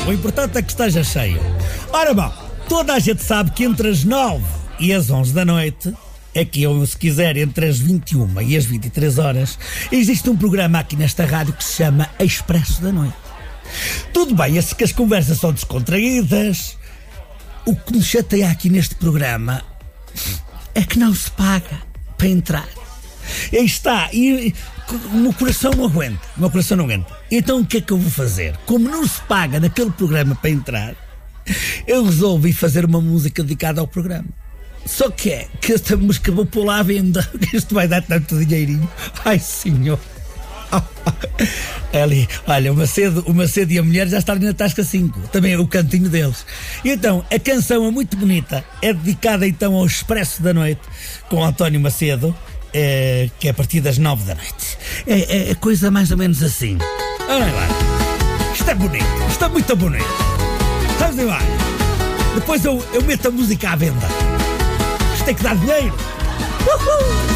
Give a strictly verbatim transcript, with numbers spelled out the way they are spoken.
O importante é que esteja cheio. Ora bom, toda a gente sabe que entre as nove e as onze da noite, aqui ou se quiser entre as vinte e uma e as vinte e três horas, existe um programa aqui nesta rádio que se chama Expresso da Noite. Tudo bem, é que as conversas são descontraídas. O que me chateia aqui neste programa é que não se paga para entrar. Aí está, e o meu coração não aguenta, o meu coração não aguenta. Então o que é que eu vou fazer? Como não se paga naquele programa para entrar, eu resolvi fazer uma música dedicada ao programa. Só que é que esta música vou pôr lá à venda, que isto vai dar tanto dinheirinho. Ai, senhor. É ali, olha, o Macedo, o Macedo e a mulher já estão ali na Tasca cinco, também é o cantinho deles. E então, a canção é muito bonita, é dedicada então ao Expresso da Noite, com António Macedo, é, que é a partir das nove da noite. É, é, é coisa mais ou menos assim. Olha lá, isto é bonito, isto é muito bonito. Vamos embora. Depois eu, eu meto a música à venda. Isto tem que dar dinheiro. Uhul!